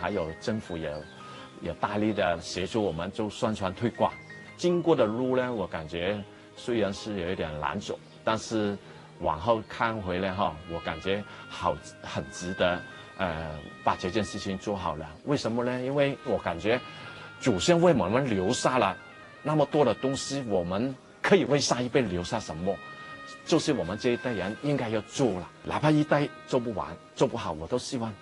还有政府也大力的协助我们做宣传推广。经过的路呢，我感觉虽然是有一点难走，但是往后看回来哈，我感觉很值得，把这件事情做好了。为什么呢？因为我感觉祖先为我们留下了那么多的东西，我们可以为下一辈留下什么？就是我们这一代人应该要做了，哪怕一代做不完、做不好，我都希望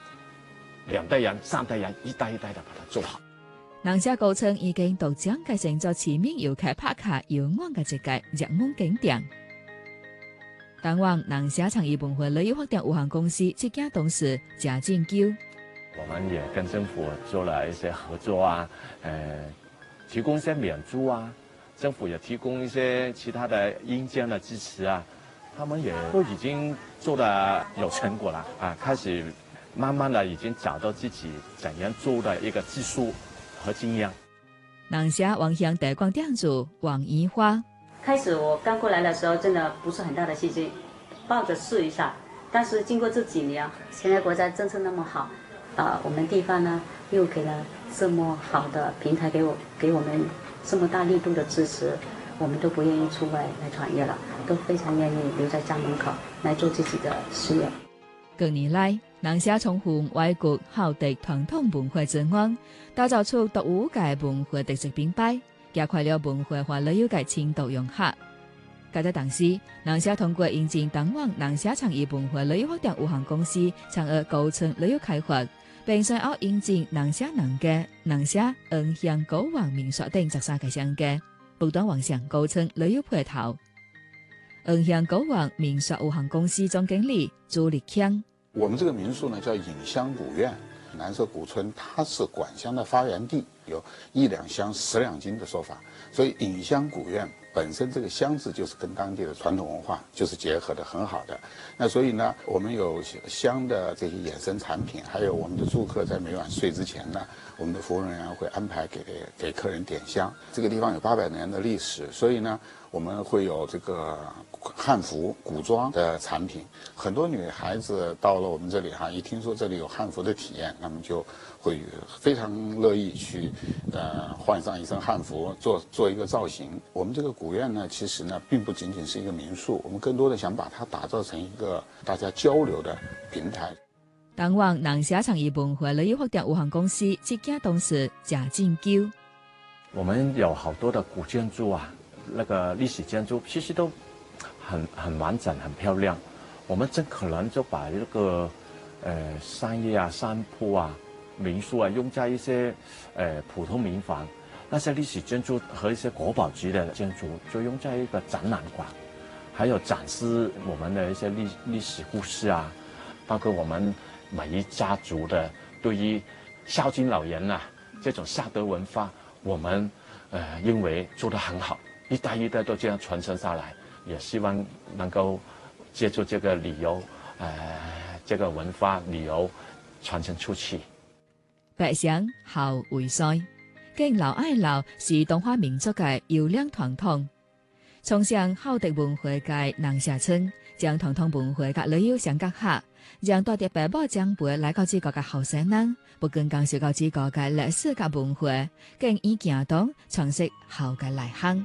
2代人、3代人一代一代的把它做好。 能寫高層已經獨將繼承咗前面搖劇拍卡搖安嘅一個熱門景點。當晚能寫創意文化旅遊發展有限公司執行董事賈進鳩， 我們也跟政府做了一些合作啊，提供一些免租啊，政府也提供一些其他的硬件的支持啊，他們也都已經做得有成果了啊，開始慢慢的已經找到自己怎樣做的一個技術和經驗。 能寫望向地光店主王怡花。 開始我剛過來的時候，真的不是很大的信心，抱着試一下。但是經過這幾年，現在國家政策那麼好，我們地方呢又給了這麼好的平台給我們這麼大力度的支持，我們都不願意出外來創業了，都非常願意留在家門口來做自己的事業。 近年來，能寫從紅外國校地傳統文化之外，打造出獨有嘅文化特色品牌，加快了文化和旅遊嘅深度融合。該在當時，能寫通過引進當晚能寫創意文化旅遊發展有限公司參與高層旅遊開發，並隨後引進能寫能嘅能寫恩鄉高王民宿等13個項嘅，不斷完善高層旅遊配套。恩鄉高王民宿有限公司總經理朱立強。 我們這個民宿呢叫引香古苑，南社古村它是管香的發源地，有1兩香10兩金的說法，所以引香古苑本身這個香字就是跟當地的傳統文化就是結合得很好的。那所以呢，我們有香的這些衍生產品，還有我們的住客在每晚睡之前呢，我們的服務人員會安排給客人點香。這個地方有800年的歷史，所以呢，我們會有這個漢服古裝的產品，很多女孩子到了我們這裡哈，一聽說這裡有漢服的體驗，那麼就會非常樂意去，換上一身漢服，做一個造型。我們這個古苑呢，其實呢，並不僅僅是一個民宿，我們更多的想把它打造成一個大家交流的平台。 當晚能寫創意文化旅遊發展有限公司執行董事賈進鳩， 我們有好多的古建築啊，那個歷史建築其實都很完整、很漂亮。我們盡可能就把這個商業啊、商鋪啊、民宿啊，用在一些普通民房。那些歷史建築和一些國寶級的建築，就用在一個展覽館，還有展示我們的一些歷史故事啊，包括我們每一家族的對於孝敬老人啊這種孝德文化，我們認為做得很好，一代一代都這樣傳承下來，也希望能夠借助這個旅遊，這個文化旅遊傳承出去。 百想後為帥，經老愛老是東華民族嘅優良傳統，從上好的文化嘅南下村，將傳統文化嘅旅遊相結合，讓多啲爸母長輩來到這個嘅後生人，不僅講述到這個嘅歷史嘅文化，更以行動詮釋後嘅內涵。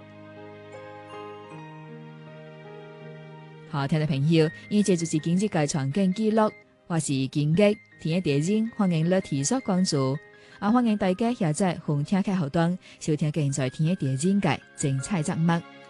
好，聽眾朋友，以這就是今日嘅場景記錄，我是金吉，聽一點鐘，歡迎你提出關注，歡迎大家下載紅聽開後端，收聽現在聽一點鐘嘅精彩節目。